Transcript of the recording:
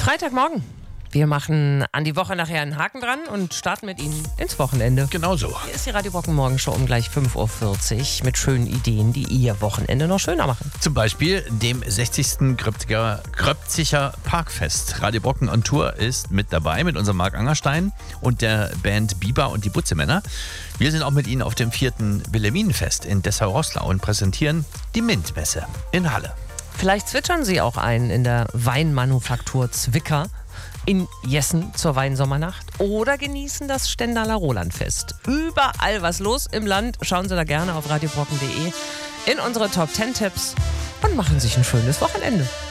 Freitagmorgen. Wir machen an die Woche nachher einen Haken dran und starten mit Ihnen ins Wochenende. Genau so. Hier ist die Radio Brocken Morgenshow um gleich 5.40 Uhr mit schönen Ideen, die Ihr Wochenende noch schöner machen. Zum Beispiel dem 60. Gröpzicher Parkfest. Radio Brocken on Tour ist mit dabei mit unserem Marc Angerstein und der Band Biber und die Butzemänner. Wir sind auch mit Ihnen auf dem 4. Wilhelminenfest in Dessau-Roßlau und präsentieren die Mintmesse in Halle. Vielleicht zwitschern Sie auch ein in der Weinmanufaktur Zwicker in Jessen zur Weinsommernacht oder genießen das Stendaler Rolandfest. Überall was los im Land. Schauen Sie da gerne auf radiobrocken.de in unsere Top 10 Tipps und machen sich ein schönes Wochenende.